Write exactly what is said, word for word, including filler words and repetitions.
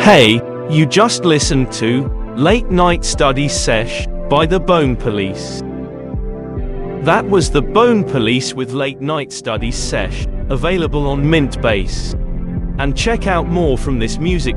Hey, you just listened to Late Night Study Sesh by the Bone Police. That was the Bone Police with Late Night Study Sesh, available on Mint Base. And check out more from this music